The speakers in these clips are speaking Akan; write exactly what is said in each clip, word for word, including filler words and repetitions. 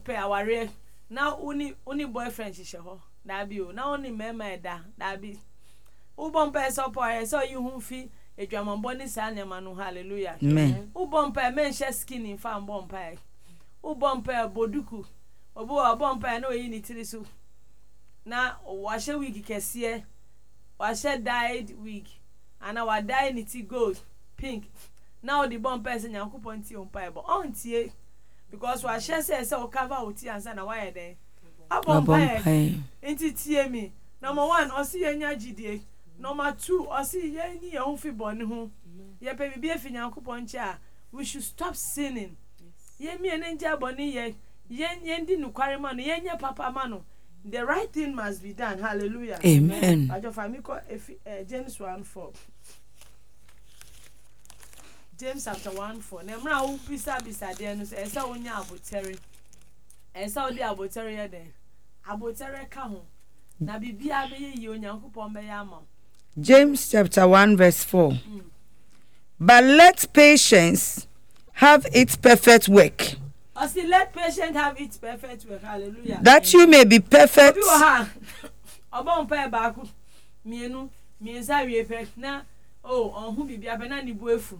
pe aware na uni uni boyfriend hihye ho da bi o na uni mema eda da bi u bompa so po so you hu fi edwamambo ni sa nema no hallelujah amen u bompa men she skin in fa bompa u bompa boduku obo bompa na oyi ni tiri so na wa she wig kese wa she dyed wig ana wa dye ni ti gold pink now the bompa se nyankopon ti ompa ebo ontie because wa she say say o cover oti ansa na why dey abompa enti tie mi number one osi yenya gidie number two osi yenyi ye hu fi boni hu ye pe bibi efi nyankopon cha we should stop sinning ye mi ene nja boni ye yen yendi nukware ma no yenya papa ma no the right thing must be done hallelujah amen ajo fami ko James one four James chapter one four na mra wo bisa bisa de no say esa wonya abotere esa odi abotere ye den abotere ka ho na bibia be ye onyankopon be ya ma James chapter one verse four mm. But let patience have its perfect work. I say let patience have its perfect work hallelujah That you may be perfect. Obi wo ha obon pa ba ku mienu miensa wie pe na oh onhu bibia be na ni bu efu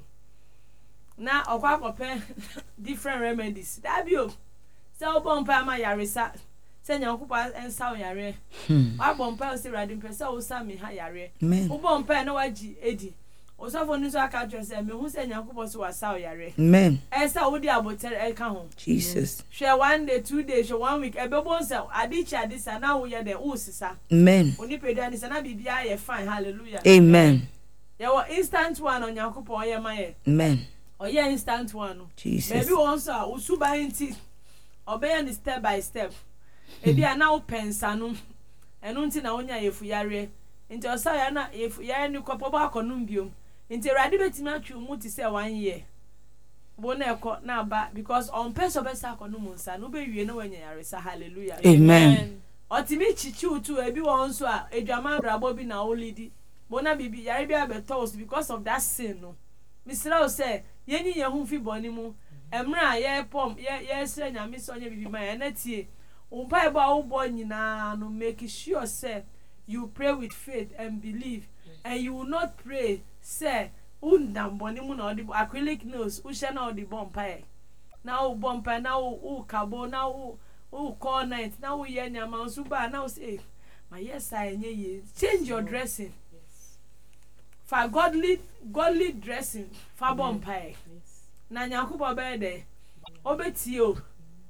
na okwa kope different remedies that be o se obon pa ma yaresa se nyankopa ensa o yare wa bon pa o se radi pe se o sa mi ha yare obon pa na waji edi o so fo ni so aka twa se me hu se nyankopa so wa sa o yare amen ensa wo di abotere e ka ho Jesus share one day two days share one week e be bon se adi cha adi sa na wo ye de wo sisa amen oni pedu ani sa na bibia ye fine hallelujah amen ye wo instant one on nyankopa ye ma ye amen oh yeah instant one Jesus maybe once ah usuba nti obey ni step by step ebi ana o pensa no enu nti na onya yefu yare nti osa ya na yefu yare ni kopo ba konum biom nti rade betimi atwu mu ti say one year bo na ekọ na ba because on person be sa konum nsa no be wie na wanya yare sa hallelujah amen otimi chichi utu ebi won so a edwama brabo bi na olidi bo na bibi yare bi abetos because of that sin no misra say yenyi ye hu fi boni mu emra ye pom ye ye sre nyame so nya bibi ma ye na tie umpa ebo a wo bo nyina no make sure say you pray with faith and believe yes. And you will not pray say undam boni mu na odi acrylic nails u she na odi bompa e na wo bompa na wo kabo na wo wo call night na wo ye nyama so ba na wo say my yes I nye ye change your dressing yes. For godly godly dressing for bompa e na nyakubo be de obeti o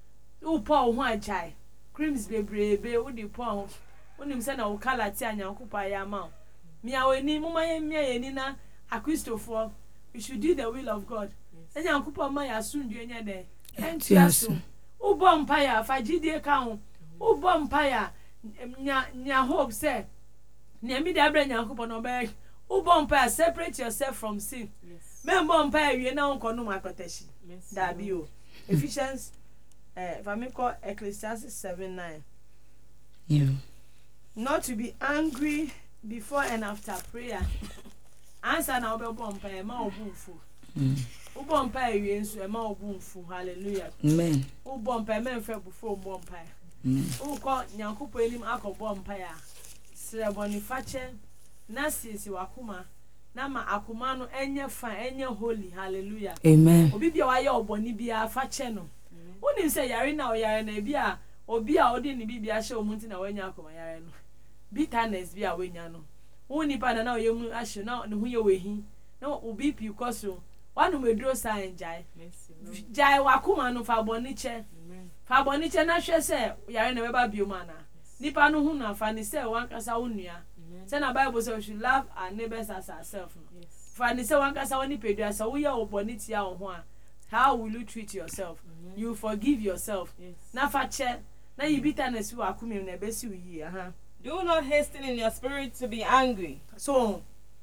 u po ho ajai creams bebrebe u di po unim se na u kala ti anyakupa ya ma mi awani mu maye mi ayeni na akristofo we should do the will of God anyakupa ma ya sundu enya de entiaso u bompa ya fagidie ka ho u bompa ya nya nya hope say na mi da bra nyakupa no be u bompa separate yourself from sin yes. Men bompa wie na onko no makotashi da bi o Ephesians eh famiko Ecclesiastes seven nine yeah not to be angry before and after prayer answer na obe bompa e ma obunfu mm u bompa wie nso e ma obunfu hallelujah amen u bompa men fe before bompa u ko nyankopo elim akobompa ya sre bonifache na sisi wakuma na ma akuma no enye fa enye holy hallelujah amen obi bia wa ye oboni bia fa che no woni se yare na o yare na bia obi a odi ni bibia hye omunti na wanya akoma yare no bitterness bia wanya no woni pa na na o yemu ahye na ne hu ye wehi na obi pi koso wanu medro sign jai jai wakuma no fa boni che fa boni che na hwe se yare na beba biomana nipa no hu na fa ni se wankasa wonua say na Bible says we should love our neighbors as ourselves. Yes. For and say one kasa woni pedua so we ya oboniti ya ho a how will you treat yourself? Mm-hmm. You forgive yourself. Yes. Na fa che na you bitterness we akumi na be si yi aha. Do not hasten in your spirit to be angry. So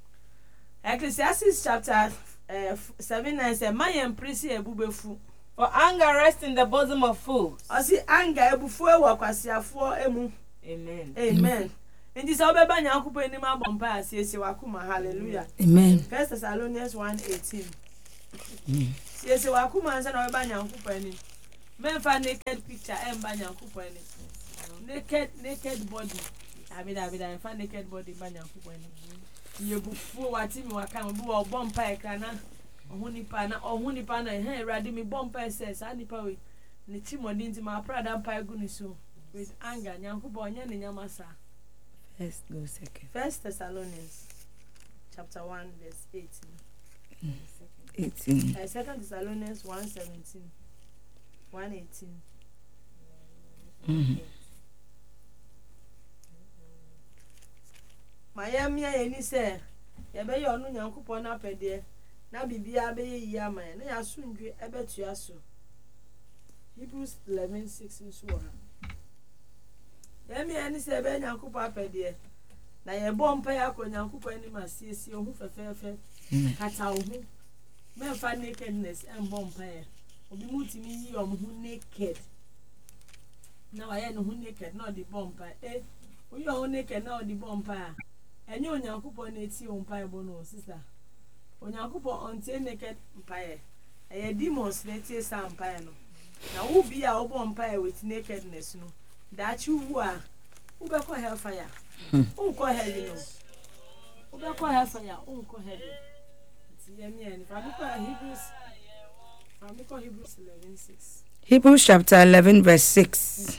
Ecclesiastes chapter uh, seven nine say my empress ebubefu. For anger rests in the bosom of fools. I see anger ebufu e wa kwasiafo emu. Amen. Amen. In this obeba nyakupo enim abompa asiesie wakuma hallelujah amen First Thessalonians one eighteen siesie wakuma ansa na obeba nyakupo enim men fa naked picture em ba nyankopon ni naked naked body abi da abi da fa naked body ba nyankopon ni ye bufu wati mi waka mo bu obom pa ekra na ohuni pa na ohuni pa na he erade mi bom pa ss ani pa we ne timodi nti ma prada pa egu ni so with anger nyankopon nya ne nyamasa. First go second. First Thessalonians chapter one verse eighteen. Mm. eighteen. Uh, Second Thessalonians one seventeen. one eighteen. Mm-hmm. Miami eni say ye be yo no nyankopon na pede na bibia be ye yi ama na ya sundwe ebetu aso. Hebrews eleven six nso wa. Yemi eni say be nyankopon pede na ye bom pa ya ko nyankopon ni masiesie ohu fefefe kata ohu men fa nakedness en bom pa ya obi mutimi yi omu naked na wa ye no hu naked na di bom pa eh oyi ohu naked na di bom pa enye onyankopon na eti on pa ebo no sister onyankopon ontie naked pa ya e demons na eti sa pa ya no na wo bi a wo bom pa ya with nakedness no da chi wu a wo be ko hellfire unko hell no wo be ko hellfire unko hell ti yemi en fa ko Hebrews fa ko Hebrews eleven six. Hebrews chapter eleven verse six.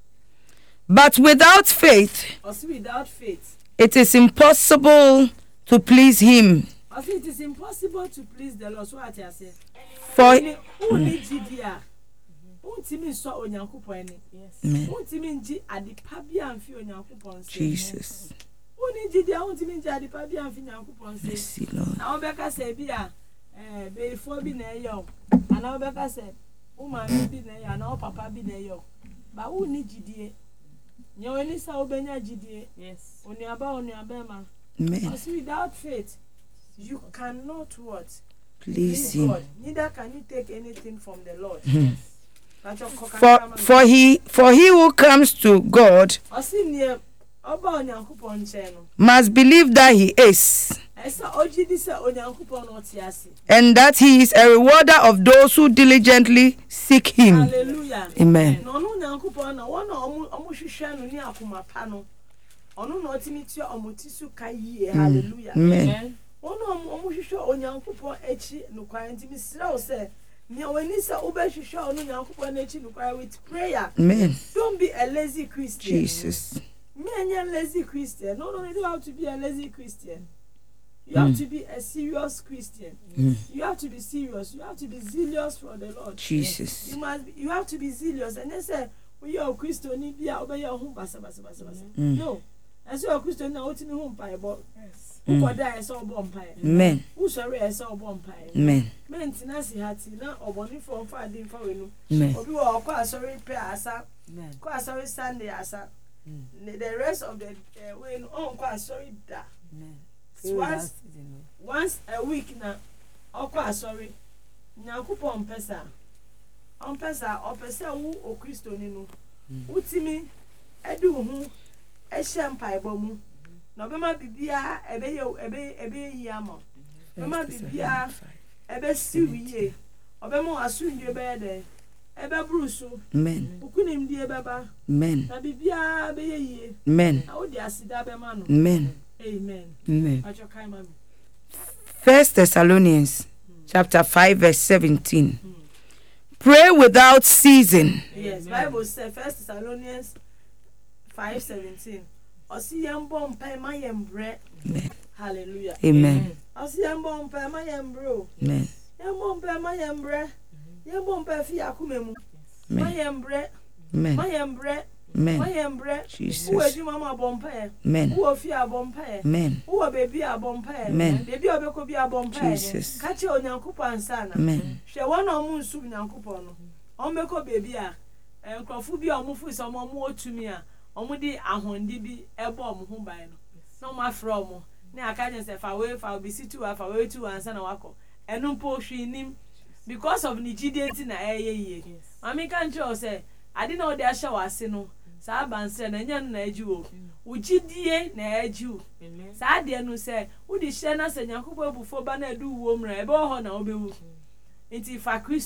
But without faith, also without faith, it is impossible to please him. also it is impossible to please the Lord. So what I say? For who need Judea? Who timi so onyankopon ni? Yes. Who timi nji adipa bia amfi onyankopon se? Jesus. Who need Judea? Who timi nji adipa bia amfi onyankopon se? Mercy, Lord. Na obeka se bia eh be fo bi na eyo. Ana obeka se o ma bi na eyo, na o papa bi na eyo. Ba who need Judea? Nyo ni sa obenya Judea. Yes. Oni aba oni abema. Amen. Because without faith, you cannot what? Please Please him. God. Neither can you take anything from the Lord. That's your cock- For for he for he who comes to God Osi nie oba onyankopon nche no. must believe that he is, Esa oji di se onyankopon no ti ase. and that he is a rewarder of those who diligently seek him. Hallelujah. Amen. No no onyankopon na wona omu omu hwehwe no ni akoma pa no. Ono no otimi ti omotisu kai. Hallelujah. Amen. Ono omu hwehwe onyankopon echi no kwa ntimi sira o se nya wani sa obehwehwe ono nyankopon echi no kwa with prayer. Amen. Don't be a lazy Christian. Jesus. Me a lazy Christian. No, no, you don't have to be a lazy Christian. You have mm. to be a serious Christian. Mm. You have to be serious. You have to be zealous for the Lord. Jesus. You must. Be, you have to be zealous. And they say, "We are Christian. You be obey your home, basa basa basa basa." No, and so a Christian now. What in the home pie? But who got that? I saw bomb pie. Amen. Who sorry? I saw bomb pie. Amen. Men tinasi hati na oboni from far din for we no. Amen. Obi wa kwa sorry pay asa. Amen. Kwa sorry Sunday asa. Mm. The rest of the uh, way no on kwa sorry da. Amen. Once, once a week na okwa sorry. Nyankopon pesa. On pesa o pesa wu o Kristo ni no. Utimi edu hu e shempa ebo mu. Na be ma bibia ebe ye ebe ebe yi ama. Be ma bibia ebe siwiye. Obe mo asundwe be de. Ebe brusu. Amen. Ukunim die beba. Amen. Na bibia be ye. Amen. Na odi asida be ma no. Amen. Amen. Amen. Ajo kai ma. First Thessalonians mm. chapter five verse seventeen. Mm. Pray without ceasing. Yes, Amen. Bible says First Thessalonians five seventeen. Osi yambo mpa ma yembre. Hallelujah. Amen. Osi yambo mpa ma yembro. Amen. Yambo mpa ma yembre. Yambo mpa fi akumemu. Ma yembre. Amen. Ma yembre. Amen. Ma yembre. Jesus. Who is mama bompa? Amen. Who of fear bompa? Amen. Who a baby a bompa? Amen. Baby obeko bi a bompa. Jesus. Catch your nyankupa ansana. Amen. She one on moon soup nyankupa no. Ombeko baby a. Nkrofo bi a omufu so mo mo otumi a. Omudi ahondi bi ebo omo ho ban no. No ma from mo. Na aka je se fa we fa obi situ fa we tu ansana wako. Enu po hwinim because of nigidenti na eye ye. Mami kan tell say ade na odi ahya wase no. Sa banse na nya na aji wo. Ugidie na aji wo. Sa de no say udi hye na se nyakopo bufo ba na adu wo mra ebe ho na obewu. Nti fa Kristo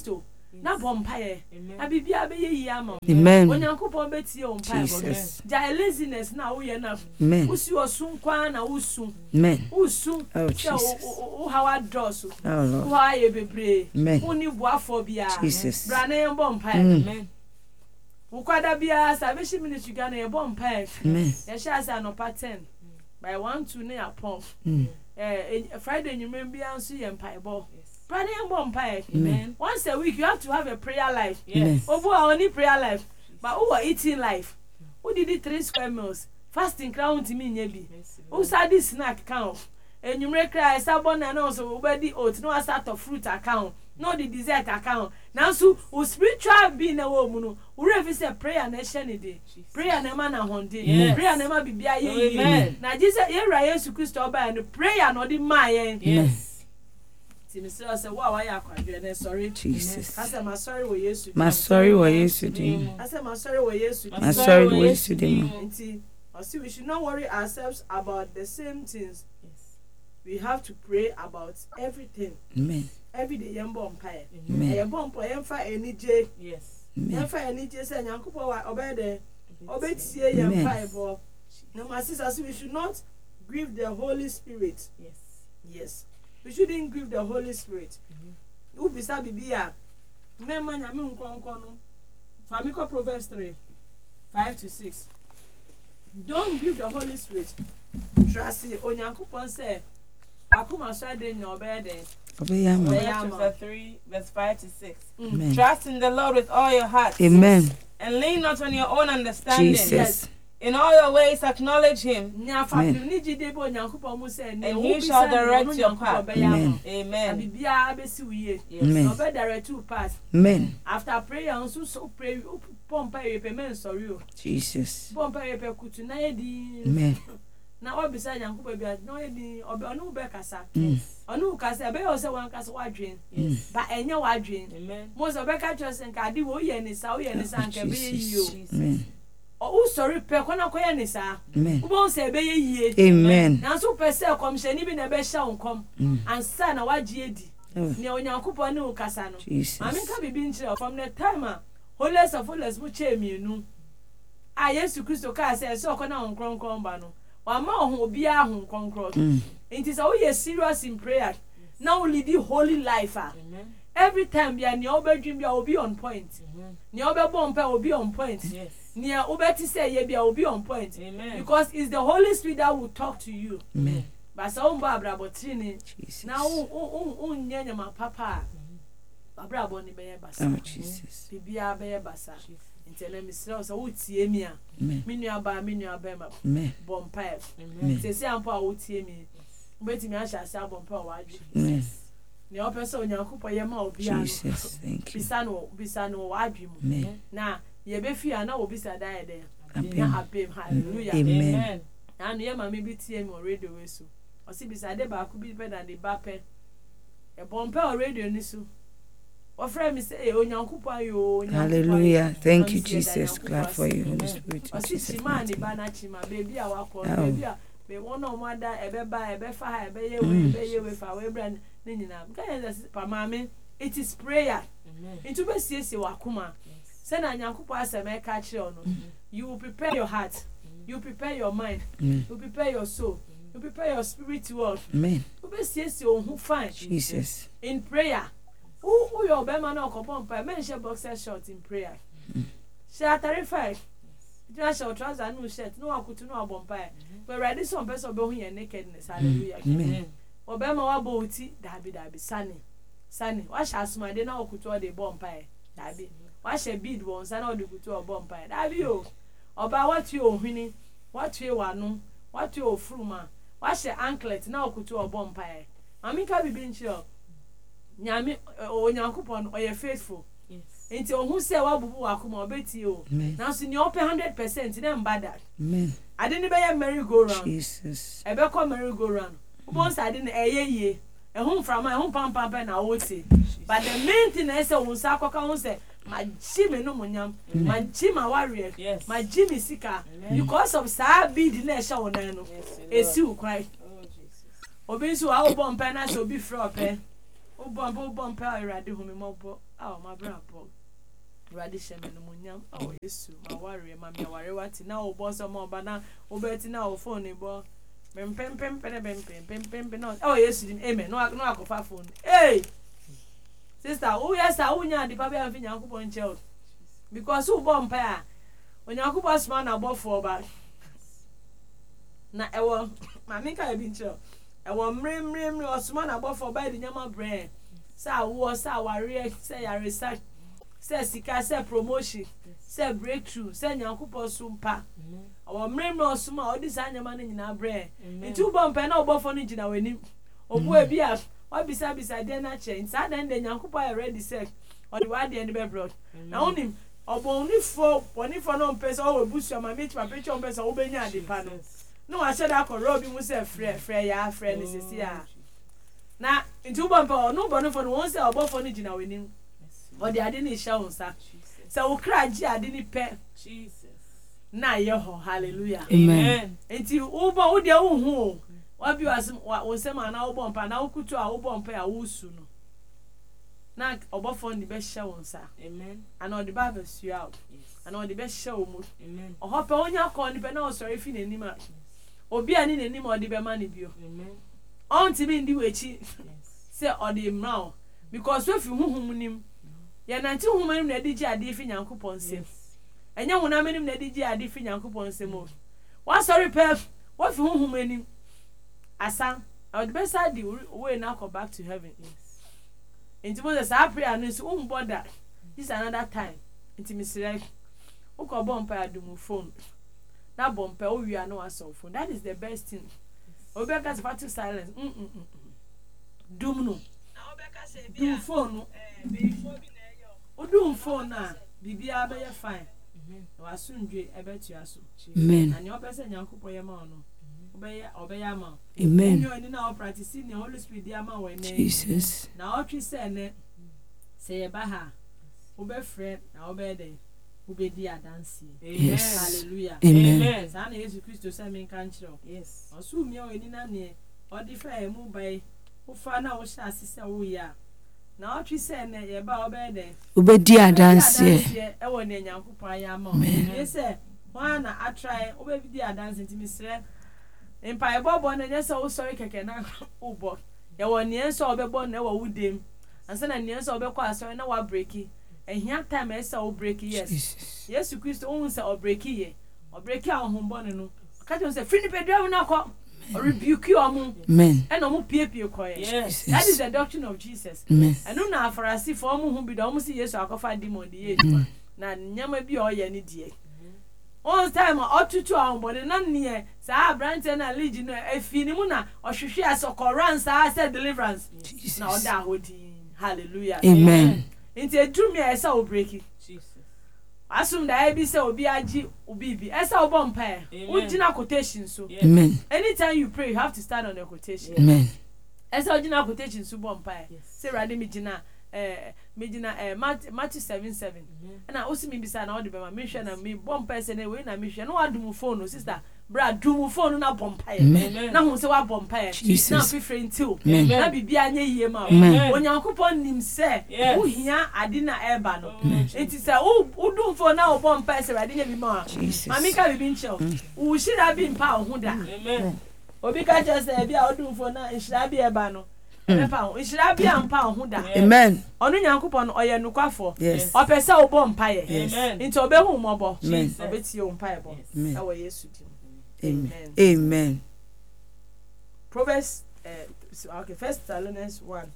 na bompaye na bibia be ye yi ama amen onyankopon betie o mpaye Jesus ja laziness na wo ye na amen usi osun kwa na usu amen usu oh Jesus o hawa dross oh Lord wo ha ye bebre amen uni buafo bia Jesus bra na ye bompaye amen wo kwada bia salvation ministry ga na ye bompaye amen ye sha say no pattern by one two na ya pon mm eh Friday nyumem bia nso ye mpaibo brother and bompaye amen once a week you have to have a prayer life yes obo a only prayer life but who are eating life who did it three square meals fasting crown to me nyebi who said this snack count enyumre cry sabon na no so obedi oat no start of fruit account no the dessert account now so who spiritual being na wo mu no who refi say prayer na hye ne de prayer na ma na honde prayer na ma bibia ye yi na Jesus ye ra Yesu Kristo oba no prayer no di ma yen yes ti mi say say wa wa ya kwadwe na sorry Jesus I say my sorry wo Yesu my sorry wo Yesu dim I say my sorry wo Yesu my sorry wo Yesu dim nti I see we should not worry ourselves about the same things. Yes. We have to pray about everything. Amen. Every day yembo empire. Amen. Yembo empire yemfa enije. Yes. Yemfa enije say nyankopon wa obede. Obetie yemfa ebo. No my sisters, we should not grieve the Holy Spirit. Yes. Yes. We shouldn't grieve the Holy Spirit. Who bisa bibia. Mema nyame nkonkon no. Famiko Proverbs three, five to six. Don't grieve the Holy Spirit. Trust it. Onyankopon say, "Akuma swade na obede." Obeyama. Chapter three, verse five to six. Amen. Trust in the Lord with all your heart. Amen. And lean not on your own understanding. Jesus. Yes. In all your ways acknowledge Him. Amen. And He shall direct your path. Amen. Amen. Amen. Amen. After prayer, also so pray. Pompa yepe sorry. Jesus. Pompa yepe kutu na yedi. Amen. Na obisa Nyankopon bia no yedi obe onu be kasa. Yes. Onu kasa be o se wan kasa wadwen. Ba enye wadwen. Amen. Mo so be ka twese nka ade wo ye ni sa wo ye ni sa nka be yi o. Amen. O sorry pe kona ko ye ni sa. Amen. Wo se be ye yie. Amen. Na so pe se komsheni bi na be hya unkom. Ansa na wagye edi. Ne Onyankopon ne o kasa no. Jesus. Amen ka bibi nchire from the time a Holiness of Holies mu che mienu. Ah Yesu Kristo ka say so kona onkronkron ba no. Wa ma ho bia ho konkron. It is how you serious in prayer. Now lead the holy life. Amen. Every time bia ne obedwin bia will be on point. Ne obebom pa will be on point. Yes. Ne obeti say ye bia will be on point. Amen. Because it's the Holy Spirit that will talk to you. Amen. But so umba abrabotri ni. Jesus. Now un un nyanya ma papa. Abrabo ni be basa. Oh Jesus. Bibia be basa. Intele misra so utie mi a. Mi nua ba mi nua ba ma. Amen. Bompa. Amen. Se se ampa utie mi. Ubeti mi asha se bompa wadwe. Amen. Ne opese Onyankopon ye ma obi ano. Jesus, thank you. Bisano bisano wadwe mu. Amen. Na ye be fi ana obi sa dan de. Amen. Na abem hallelujah. Amen. Na no ye ma me bi tie mi o radio we so. O si bisa de ba ku bi pe dan de ba pe. E bompa o radio ni so. Offer me say Onyankopon yo Onyankopon. Hallelujah. Thank you, Jesus. Glad for you, Holy Spirit. O si chima ni ba na chima baby a wakọ baby a be won no mada ebe ba ebe fa ha ebe ye we ebe ye we fa we bra ni nyina. Kan ye pa mama it is prayer. Amen. Into be siesie wakoma. Say na Nyankopon aseme ka kire ono. You will prepare your heart. You prepare your mind. Amen. You prepare your soul. You prepare your spirit world. Amen. You be siesie ohun fine. Jesus. In prayer. Who who your be man o kopon pa men she boxer short in prayer. She atare five. You show trouser no shirt no akutu no abompa. But ready some person be hu your nakedness. Hallelujah. Amen. Obe ma wa bo uti dabi dabi sani. Sani wa sha asumade na okutu o de bompa. Dabi. Wa she bead won sana o de kutu o bompa. Dabi o. Oba what you ohini, what you wanu, what you ofruma. Wa she anklet na okutu o bompa. Mami ka bibi nchio. Nyame Onyankopon oye faithful. Yes. Enti ohun se wa bubu akoma obeti o. Now so ni ope one hundred percent na mbada. Amen. Ade ni be ye merry go round. Jesus. E be ko merry go round. Ubon sa ade na eye ye. E hun from e hun pam pam na wote. But the main thing is say hun sa akoka hun say ma jimi no munyam. Ma jima warrior. Ma jimi sika. Because of sa bid na e sha wonan no. Esi ukrai. Oh Jesus. Obi so a obon pe na so bi fro pe. O bomb o bomb pa irade hu me mobo oh my brother Radi Shemen Munyam, oh, yes, my warrior, my warrior, what now, boss or more, but now, Obet now, phone, bo. Pem pem pem pem pem pem pem pem. Oh, yes, amen. No, no, I go for phone. Hey, sister, oh, yes, I won't have the baby and finish on child. Because who bomb pair? When you go pass man above for back. Na, I will, my make I be chill. I will mrim mrim or sman above for by the Yama brand. Sa was our warrior, say I research. Say sika say promotion say breakthrough say nyankopɔ so mpa awɔ mrem no soma odi sa nyama no nyina brɛ ntu bɔ mpa na ɔbɔfo no gyina w'anim obu ebi a wabisa bisa de na kyɛ nsa dan de nyankopɔ ready say ɔde wade ne bɛbrɛ na onim ɔbɔnifo bɔnifo no mpɛ sɛ ɔwɔ busu ma mechi ma pɛkyɛ mpɛ sɛ wobɛnya ade pa no no ahyɛ da kɔ bi mu sɛ frɛ frɛ ya frɛ ne sisi a na ntu bɔ mpa no bɔnifo no wɔn sɛ ɔbɔfo no gyina w'anim or the adini show, sir. So, cry, Jadini pet. Jesus. Na yoho, hallelujah. Amen. Until Uber, would your own home. What you ask what was some an album, and I could to our album pay a woosoon. Now, Obafon the best show, sir. Amen. And all the Bibles you out. And all the best show. Amen. Or hop on your corn, but no, sorry, if you any much. Or be an in any more, the money view. Amen. On to me in the way, say, or the mouth. Because if you whom him. Ya nanti humanim na digi ade fi Nyankopon nsem enya hunamenim na digi ade fi Nyankopon nsem o wa sorry pef wa fi humanim asan I would best side we now go back to heaven yes enti mo say prayer no so um border this another time enti misire wo ko bompa adum phone na bompa o wi ana waso phone that is the best thing obeka se fatu silence mm mm dum no na obeka se bia phone no eh Odun phone na bibia be ye fine. Mhm. Wa sundwe ebetu aso. Amen. And you obese Nyankopon ye ma no. Obeye obeye ma. Amen. You ni na o practice ni Holy Spirit dia ma we ne. Jesus. Na o twi se ne se ye ba ha. Obe friend na obe de. Obe di adansi. Amen. Hallelujah. Amen. Sa na Jesus Christ say me kan kire. Yes. Osu mi o ni na ne. O di fa e mu bai. O fa na o sha asise wo ya. Na o twi se ne ye ba obe de. Obedi adanse e wo ne Nyankopon ya ma ye se wa na atrai obedi adanse ntimi sre empa e bobo na ye se wo sorry keke na ubo ye wo ne enso obebo na wo wudem ansa na ne enso obekọ asori na wa breaki ehia time e se wo breaki yes Yesu Kristo o se o breaki ye o breaki a ohombo ne no ka je se free ni pedua na ko or rebuke you amu amen and omu piepie koye yes that is the doctrine of Jesus amen enu na afarasi for omu hu bi da omu si Yesu akofa demon de ye dipa na nyama bi o ye ne die all time otutu awon na ne sa branch na lead no afi ni mu na ohwehwe asokoran sa say deliverance na oda hodi hallelujah amen nti edumi esa o break asum da e bi say obi agi obi bi esa obo mpa e ugina quotation so amen anytime you pray you have to stand on the quotation amen esa ugina quotation so bo mpa e say rade mi gina eh me gina eh Matthew seven seven na osi mi bisa na odi be ma me hwe na me bo mpa se na we na me hwe na wadum phone sister bra dum phone na bo mpa e na hu se wa bo mpa e na fifre ntil na bibia anya yie ma onyankopon nim se wo hia ade na eba no enti se wo dum phone na wo bo mpa se rade nya bi ma mami ka bibi nchel wo shira bi mpa ho da amen obi ka je se bia wo dum phone na shira bi eba no epa ishira bia mpa ho da amen onu Nyankopon oye nukwafo yes opese wo bo mpa ye amen nti obehu mobo obeti o mpa ye bo awo Yesu di amen amen Proverbs uh, okay First Thessalonians one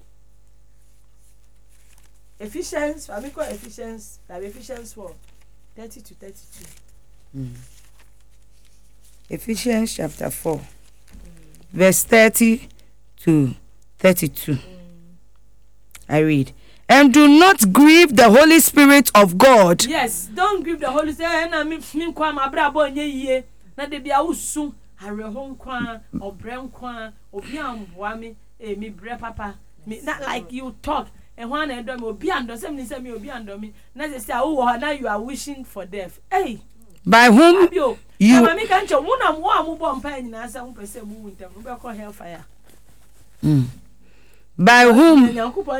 Ephesians amiko Ephesians that Ephesians four thirty to thirty-two mm. Ephesians chapter four mm. verse thirty to thirty-two. Mm. I read, and do not grieve the Holy Spirit of God. Yes, don't grieve the Holy Spirit. Na mi mi kwa ma bra bo nye yie. Na de bia usu areho nkwa, obre nkwa, obi amboa mi, eh mi bre papa. Me not like you talk. And when I do me obi ando sem ni sem obi ando mi. Na say say wo now you are wishing for death. Hey. By whom Abio, you na mi kan che wo na mo amu bo mpa nyina sa mo pese mu wuntem. Wo be call hellfire. Mm. by whom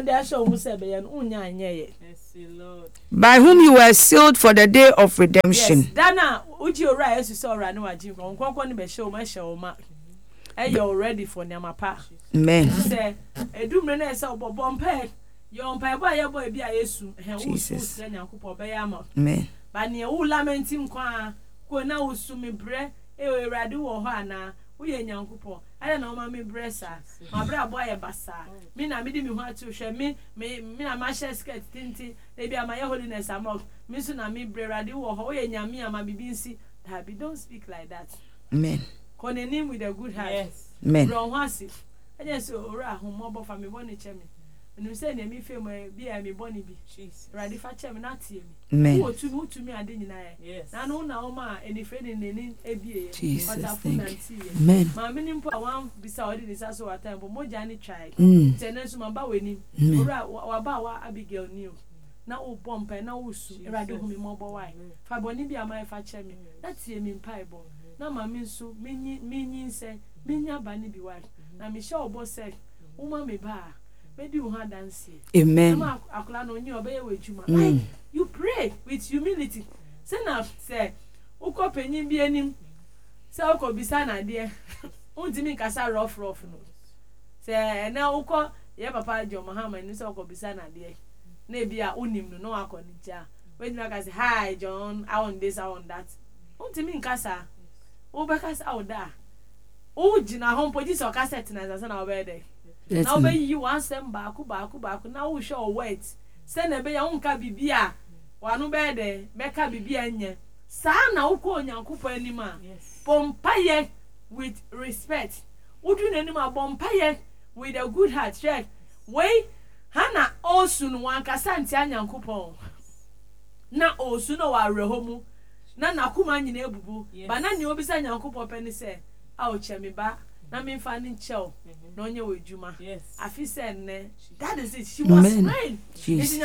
by whom you were sealed for the day of redemption. Yes, Dana, uji ora yesu so ora no agim kon kon ni be show ma show ma. Eh you ready for nyama pa. Amen. Say edumre na ese obobọ mpa yo mpa ebo aye boy bia yesu he wo so se nyankopọ be ya ma. Amen. Ba ne wo lamentim kwa ko na wo su me bre e Ewurade wo ho ana wo ye nyankopọ ale na o ma me bre sa ma bre abo aye basa me na me di me ho atu hwe me me na ma share skirt tinti e bia ma ye holiness amok me so na me bre Ewurade wo ho wo ye nyame ama bibi nsi that be don't speak like that. Amen. Konenim with a good heart. Yes. Amen. Bro hwasi enye so ora ho mo bo fa me boni chemi enu se na mi fe mo bia me boni bi Jesus. Ewurade fa chemi na tie mi. Amen. Wo tu mi tu mi ade nyina ye. Yes. Na no na o ma eni fe ni ni ebie ye. Jesus, But thank afu you. ye. Amen. Ma me nim po wan bisa odi ni saso wa time bo moja ni try. Mm. Tene so ma ba weni. Amen. Ora wa ba wa Abigail ni o. Na o bompa na wo su Ewurade hu mi mo bo wai. Fa boni bi ama fa chemi. Na tie mi mpai bo. Na ma mi nso menyi menyi nse menya ba ni bi wai. Na mi sha obo se uma me ba. Maybe you had dance. Amen. Like you pray with humility. Say now, say, Uko penny be any. Say, Uko bisana dear. Untimi kasa rough rough no. Say, now Uko, ye papa John Muhammad, and so Uko bisana dear. Maybe a unim no akonija. When you say, hi, John, I want this, I want that. Untimi kasa. Ubakas out there. Oh, Jina home police or cassette as an obey. Now be you want some baku baku baku now we show wait. Send a be your own cabibia. One bed, make a bibia. Sana uko nyankupo anima. Pompaye with respect. Udu anima bompaye with a good heart. Check. Wait, Hana also no one casanti nyankupo. Na also no wa rehomu. Na nakuma nyine bubu. Bana ni obisa nyankupo penny say. Aw chemi ba. Na me fani chel no nye wejuma afi say ne that is it. She was Amen. Praying Jesus.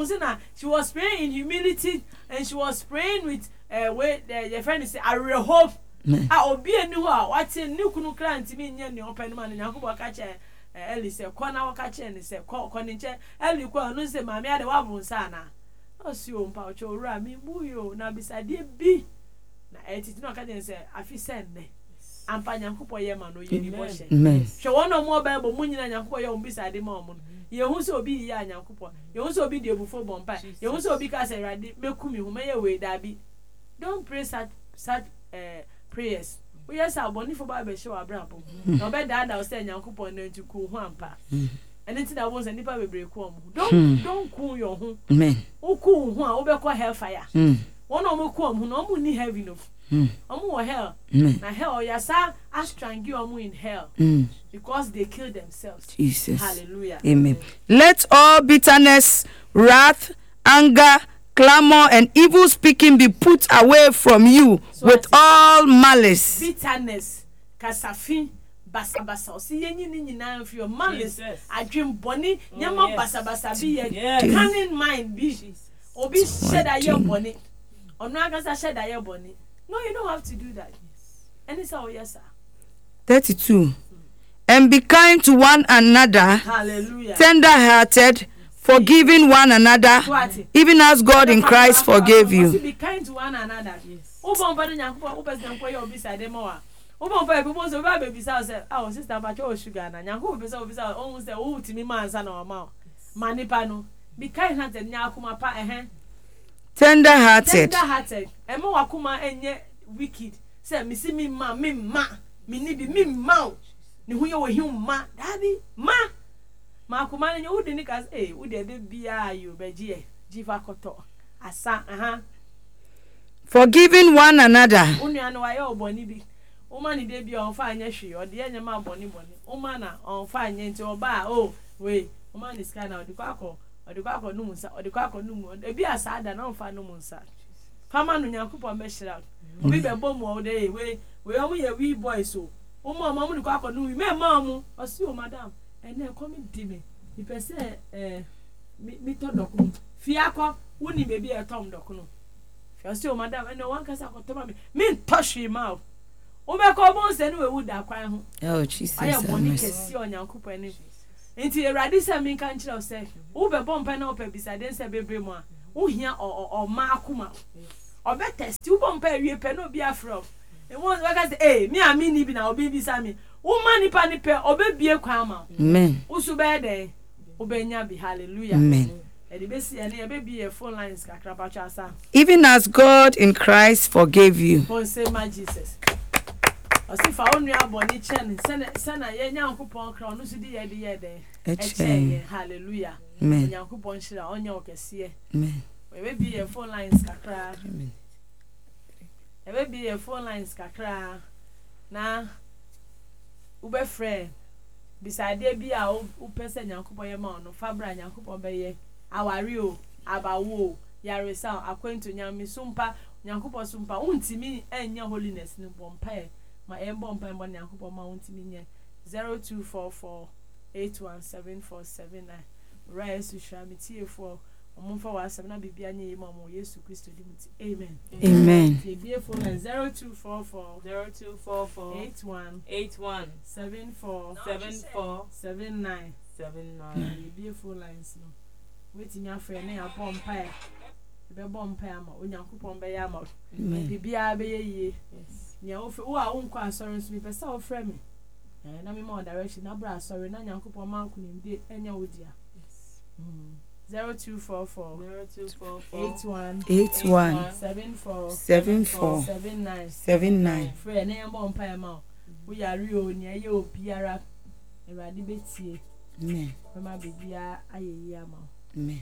She was praying in humility and she was praying with uh where uh, your friend say I will hope ah obi eni ho a wate ni kunu kra ntimi nye ne open man Nyankopɔ ka che Eli say kona wo ka che ne say ko ko ne che Eli ko no say maame ade wa bun sa na o si o mpa o che owura mi buyo na bisade bi na etiti no ka je say afi say ne ampa Nyankopɔ ye ma no ye ni bo hye hwe wono mo Bible mu nyina Nyankopɔ ye ombisade ma omo ye hu se obi yi Nyankopɔ ye hu se obi de bufo bompa ye hu se obi ka say Awurade mekumi hu me ye we da bi. Don't pray such such uh, prayers. We yes are boni for Bible show abrabo no be da da say Nyankopɔ na nti ku hu ampa and it that was a nipa be break hu don't don't cool your hu amen o cool hu a wo be call hellfire one o mo ku hu no mo ni heaven no omo hell na hell ya sa astrangi omo in hell because they killed themselves. Jesus. Hallelujah. Amen. Let all bitterness, wrath, anger, clamor and evil speaking be put away from you so with all malice. Bitterness, kasafin, basa basa. Osi yenyi ni nyina fi your malice. Adwem boni, nyama basa basa bi ye. Cunning mind be. Obi sheda ye boni. Ono agasa sheda ye boni. No, you don't have to do that. And it's all yes, sir. thirty-two. And be kind to one another. Hallelujah. Tender-hearted, forgiving one another, even as God in Christ forgave you. Be kind to one another. Yes. Oba mpa nyankopo, oba nyankopo ye obi side mo a. Oba mpa people so ba baby say say, "Ah, sister ba cho sugar na." Nyankopo be say obi say, "Oh, say o timi mansa na o ma." Manipa no. Be kind-hearted nyakoma pa eh. Tender-hearted. Tender-hearted. Emo wakuma enye wicked. Say me see me ma, me ma, me ni bi me ma. Ni hu ye wo hi ma, dabi ma. Ma kuma enye wo de ni ka eh, wo de de bia you beji e, jifa koto. Asa, aha. Forgiving one another. Unu anu wa ye oboni bi. Uma ni de bia on fa anya hwe, o de anya ma boni boni. Uma na on fa anya nti oba oh, we, uma ni scan na odikwa akọ odikwa akọ numu nsa odikwa akọ numu ebi asada na onfa numu nsa fama no Nyankopɔ mehira obi be bom o de we we omo ye we boys o omo omo dikwa akọ numu me ma omo osi o madam ene come di me mi pese eh mi to dokunu fi akọ woni bebi e tom dokunu fi osi o madam ene wan kasa akọ to ma me me toshi ma o o be ko bon se ni we wu da kwan ho Oh Jesus. ayo boni kesi o Nyankopɔ ni Enti Eradi say me kan kire say wo be bompa na opa bisa den say bebre mu a wo hia o o ma akoma obe test wo bompa awie pe no bi afro e won waka say eh me ami ni bi na obi bisa me wo ma nipa ni pe obe bie kwa ma amen wo su be de obenya bi hallelujah amen. Even as God in Christ forgave you. Jesus. Hallelujah. Amen. Amen. Maybe a phone lines kakra. Maybe a phone lines kakra. Na ube friend. Beside there be a u person Yankupon Yama no Fabra Yankupon Baye. Awario, abawo, yaresa, acquaint to Yami Sumpa, Yankupon Sumpa, untimi, and your holiness, no bompe. My embom pemon Yankupon Mountain zero two four four eight one seven four seven nine. Rise to Shamity for a month for us, and I'll be Biani Momo, Yesu Christo Dimity. Amen. Amen. Amen. zero two four four zero two four four eight one eight one seven four seven four seven nine seven nine. Beautiful lines. No. Waiting your friend, a bomb pie. The bomb pama, when you coupon by Yamo. Bibia be ye. Yes. Near off, oh, I won't quite sorry to be a self friend. And I'm in more direction. Now, brass, sorry, none young coupon mountain in any old dear. Yes. Zero two four four zero two four four eight one eight one seven four seven four seven nine seven nine. Friend, name bomb pama. We are real near you, Piara. A radibeti. Amen. Mama Bibia, I yama. Amen.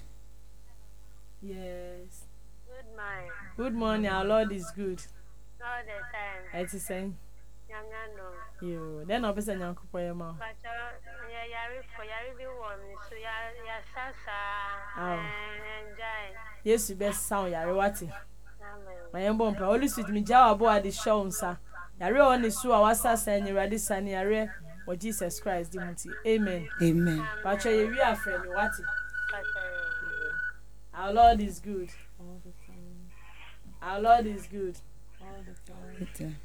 Yes. Good morning. Good morning. Our Lord is good. All the time. I to say. Yangano. You. Then I'll be saying Uncle Poema. But ya yari for yari be warm. So ya ya sasa. Oh. Enjoy. Yes, you best sound yari wati. Amen. My embon pa. Only sweet me jawa bo adi show nsa. Yari on the su awasa sa ni radi sa ni yari. For Jesus Christ, Dimuti. Amen. Amen. But you we are friend wati. Our Lord is good. All the time. Our Lord is good. All the time. Better.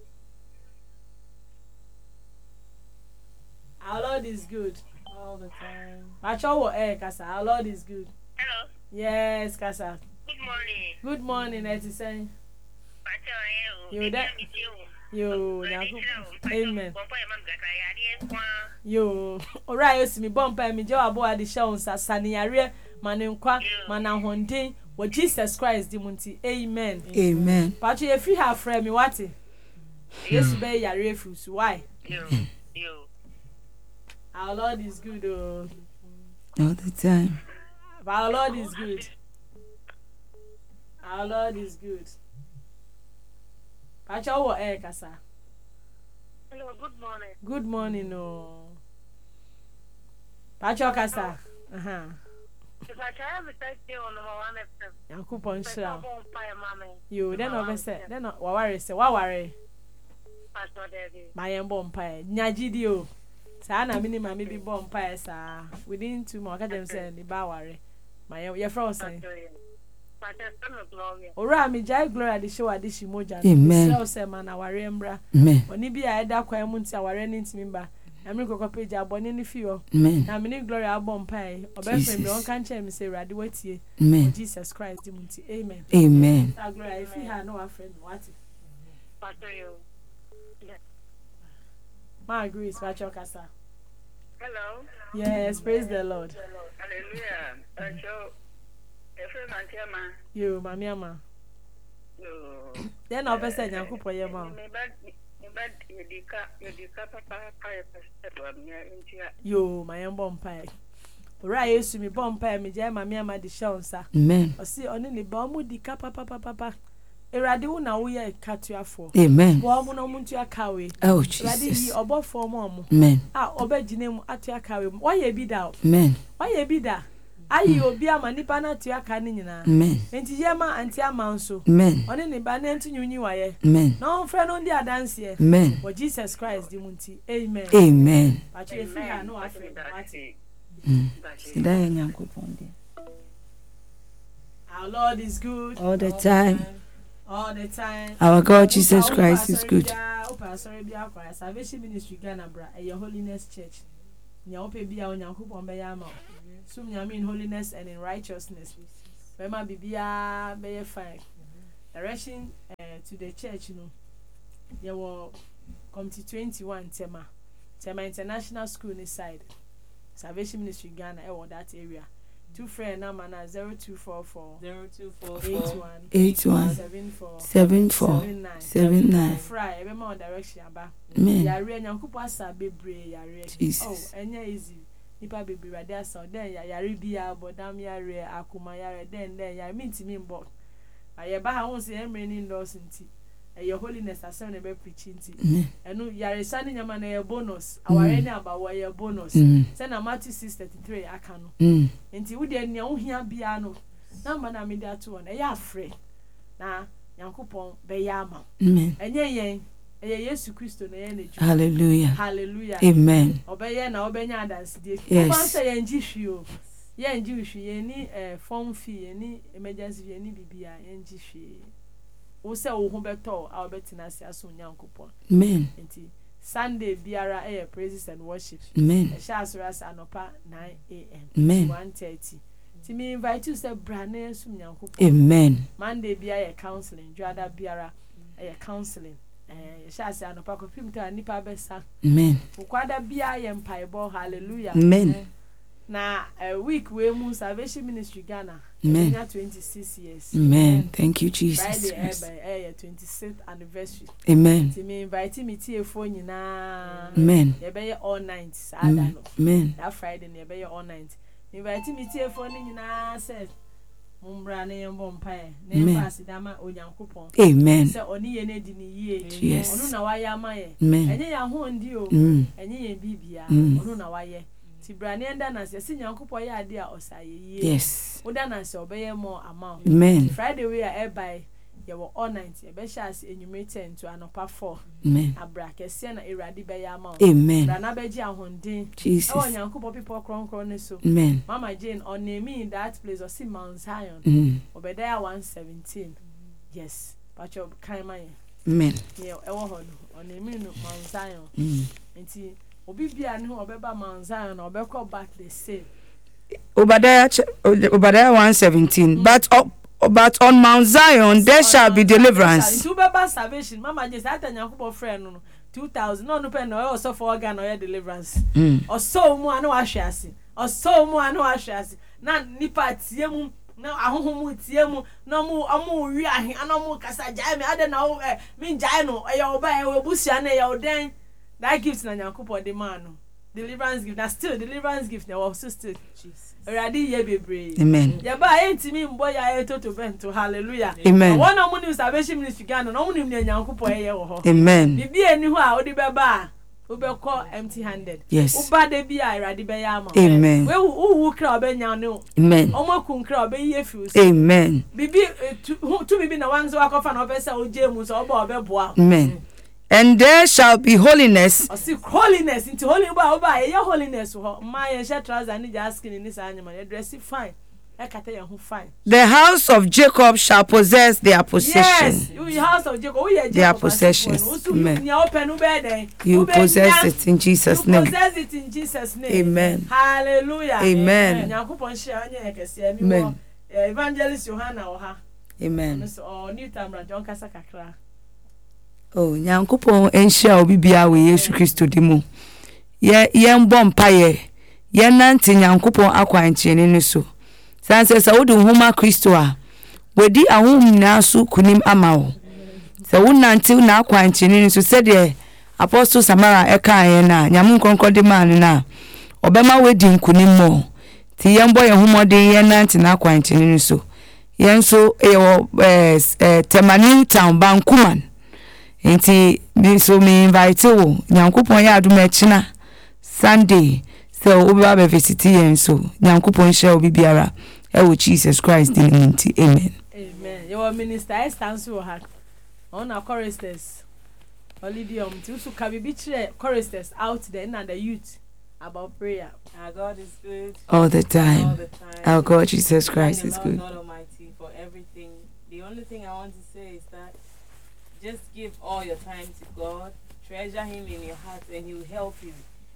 Our Lord is good. All the time. But you will air, Kasa. Our Lord is good. Hello. Yes, Kasa. Good morning. Good morning, Eti saying. You You that- Yo, Amen. Yo, alright, you see me bumper me jaw abo the show sa saniare manenkwa manahonde with Jesus Christ Dimunti. Amen. Amen. But you if you have friend me what? Yes, be yare fruits. Why? You. You. Our Lord is good. Oh. All the time. But our Lord is good. Our Lord is good. But you will air, Kasa. Hello. Good morning. Good morning, no. But you Kasa. Uh huh. If I try to take you on number one F M. Yankupon shira. Bomb fire, mommy. You then over say then what worry say what worry. Pastor David. My bomb pie. Nyajidi o. Sa na mini ma me bi bomb pie sa. Within two more ka dem say ni ba worry. My your friend say. Pastor Son of Glory. Ora mi jai glory the show adi shimoja. Amen. So say man na worry mbra. Amen. Oni bi a eda kwan mu nti a worry ni ntimi ba. Ami kokko page abone ni fi o. Amen. Na mini glory abom pie. Obefem bi on kan che mi say radi watie. Amen. Jesus Christ dimunti. Amen. Amen. Sa glory if you ha no a friend what? Pastor you. Ma agree is Pacho Kasa. Hello. Yes, praise the Lord. Hallelujah. Uh, so, if you're my chairman, You, Mami Ama. you. Then I'll say Yankupo Yama. You, my own bomb pie. Right, you see me bomb pie, me jam, Mami Ama the show, sir. Amen. Or see only the bomb di capa papa papa. Eradi na we are cut you for. Amen. Bomb no muntu akawe. Oh, Eradi Jesus. yi obo for mom. Amen. Ah, obe jinem atu akawe. Why ye be da? Amen. Why ye be da? Ayi obi ama nipa na atu aka ni nyina. Amen. Enti yema anti ama nso. Amen. Oni ne ba na ntu nyunyi waye. Amen. Na on friend on di adanse ye. Amen. For Jesus Christ di munti. Amen. Amen. But you free ha no afre. Sidaya Nyankopon de. Our Lord is good All the time. all the time. Our God Jesus Christ is good. Opa sorry bia kwa Salvation Ministry Ghana bra e your holiness church. nya ope bia onyankopon be ya ma sum nya in holiness and in righteousness be ma bibia be ye fine direction uh, to the church no there were committee twenty-one tema tema international school ni side Salvation Ministry Ghana e was that area two friend number na zero two four four zero two four four eight one seven four seven four seven nine fry e be ma direction aba amen yare nyankopo asa bebre yare Jesus. oh enya easy nipa bebre rade asa den yare bia bodam yare akuma yare den den yare mintimi mbo aye ba ha won se emre ni laws nti e your holiness asem na be preaching nti enu yare sane nyama na ye bonus aware ni aba wo ye bonus say na Matthew six thirty-three aka no nti wo de nia wo hia bia no na ma na me da to on e ya frɛ na yankopon be ya ama amen enye yen eye Yesu Kristo na ye na ju hallelujah hallelujah amen obeye na obenya adanse die Yes. oba say yen ji hwi o yen ji hwi yen ni eh form fee yen ni emergency yen ni bibia yen ji hwi wo say wo ho beto a obetina se aso nyankopon amen nti Sunday biara eh praises and worship amen e sha asura sa anopa nine a m Amen. one thirty ti me invite you say brane sum nyankopon amen Monday biara counseling juada biara eh counseling eh sha ase anopa ko pim ta nipa besa amen ukwada bia ye mpaibo hallelujah amen na a week we mu Salvation Ministry Ghana Amen. twenty-six years amen thank you Jesus Friday Christ. eh eh twenty-sixth anniversary amen ti me invite me tie fo nyina amen ye be all night sada amen no amen that Friday ne be all night invite me tie fo ni nyina say mumbra ne yembo mpae ne Amen. pass dama onyankopon amen say oni ye ne di ni yie Yes. onu na wa ya maye amen enye ya ho ndi o mm. enye ye bibia Mm. onu na wa ye ti brane enda na se nyankopon ya ade a osaye yie yes oda na se obeye mo amount amen Friday we are by ye wo all night ye be sha as enyume ten to anopa four amen abra kese na erade be ya amount amen brana be gi ahondin e wo Jesus nyankopon people kron kron ne so amen Mama Jane on me in that place or see Mount Zion mm. obedaya one seventeen yes pacho kan man amen ye e wo ho no on me no Mount Zion mm. nti obi bia ne ho obeba Mount Zion na obekọ back the same Obadiah ch- Obadiah one seventeen but up but on Mount Zion there shall be deliverance nti obeba salvation Mama Jane say atanyankopon friend no two thousand no no pen no also for organ no deliverance mm. oso mu anu ahwe ase oso mu anu ahwe ase na nipa tie mu na ahohomu tie mu na mu amu wi ahe ana mu kasa jai me ade na wo eh min jai no e ya oba e obusia na ya oden that gift na nyankopon de man no deliverance gift na still deliverance gift na was still Jesus already ye bebre amen ya ba entimi mbo ya etoto bento hallelujah Amen. one of mu Salvation Ministry Ghana no mu ni nyankopon ye wo ho amen bibi eni ho a odi beba ubekọ empty handed Yes. uba de bia irade be ya ma Amen. we wu kra obenya no amen omo kun kra obeyi fius amen bibi eh, tu tu bibi na wanzo akofa na obesa oje mu so oba obeboa amen and there shall be holiness o see holiness into holy ba oba ye holiness ho ma ye she trouser ni just skin ni sa anyama ye dress fine e kata ye ho fine the house of Jacob shall possess their possession yes you house of Jacob we ye Their possessions. Amen. ni open u be den you possess it in Jesus you name possess it in Jesus name Amen. hallelujah Amen. nyankopon share anya ekese mi Amen. wo evangelist Johanna oha amen so o new time John kasa kakra oh nyankopon enhia obi bia we Yesu Kristo di mu ye ye mbọ mpaye ye nante nyankopon akwankyene ne so sanse sa wodi homa Kristo a wedi ahom na so kunim ama wo sa wonante na akwankyene ne so sede apostle Samara eka ye na nyam nkonkon de man na obema wedi nkunim mo ti ye mbọ ye homode ye nante na akwankyene ne so ye nso e wo eh Temanu town Bankuman enti me so me invite wo nyankopon ya adom akina Sunday so obi ba visit yen so nyankopon share obi biara e wo Jesus Christ din nti amen amen your minister I stand so hard on our choristers holidium to so can be chere choristers out there na the youth about prayer. Our God is good all the all time the time. our God Jesus Christ Thank is the good Lord God Almighty for everything. The only thing I want to say is that just give all your time to God, treasure Him in your heart, and He will help you.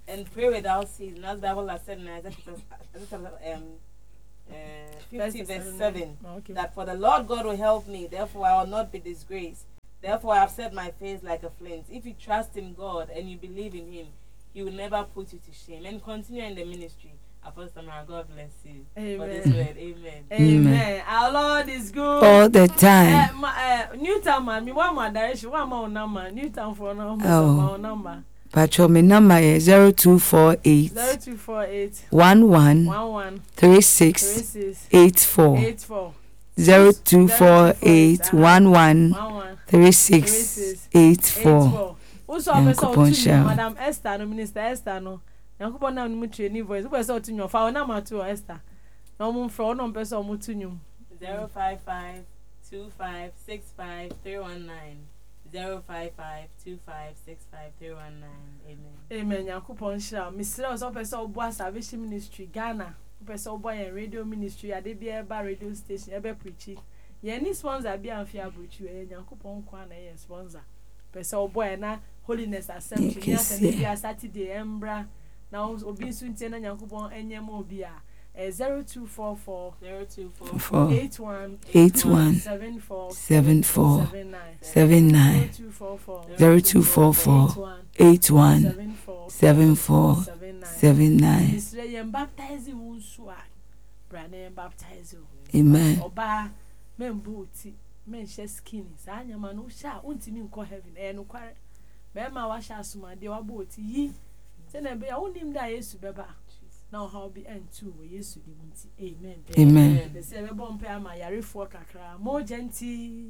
and pray without ceasing. As the Bible has said in Isaiah um, uh, fifty verse seven, okay. that for the Lord God will help me, therefore I will not be disgraced. Therefore I have set my face like a flint. If you trust in God and you believe in Him, He will never put you to shame. And continue in the ministry. Apostle Tamara, God bless you. Amen. For this word. Amen. Amen. Our Lord is good all the time. Uh, my, uh, Newtown, man, me one more direction, one more number. Newtown for number. Oh. number. Patrol, my number is zero two four eight Zero two four eight one one one one three three six six eight four. eight four. Zero two four eight one one One one three six eight four. Also, I saw Madam Esther, no Minister Esther, no. Yankupon na mu training voice. We saw to your phone number to Esther. No more for no person mu to you. Zero five five two five six five three one nine. Zero five five two five six five three one nine. Amen. Amen. Yankupon sha. Mister also person obo Salvation Ministry Ghana. Person obo yan radio ministry. Ade bi eba radio station. Ebe preaching. Ye ni sponsor bi amfia buchu. Ye Yankupon kwa na ye sponsor. Person obo na Holiness Assembly. Ya Sunday Saturday embra. Now obi suntie na Yankupon enyem obi a. Zero two four four zero two four four eight one eight one seven four seven four seven nine seven nine zero two four four eight one seven four seven nine. Israel baptize you so brand baptize you. Amen. Oba membu ti men she skinny sa anyama no sha untimi nko heaven e no kware be ma wa sha asuma de wa bo ti yi se na be ya unim da Yesu beba. Now how be and two we used to do. Amen. Amen. The seven bomb pay my yari for kakra more gentle.